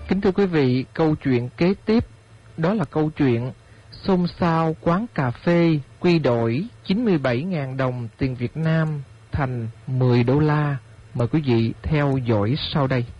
Kính thưa quý vị, câu chuyện kế tiếp đó là câu chuyện xôn xao quán cà phê quy đổi 97.000 đồng tiền Việt Nam thành 10 đô la. Mời quý vị theo dõi sau đây.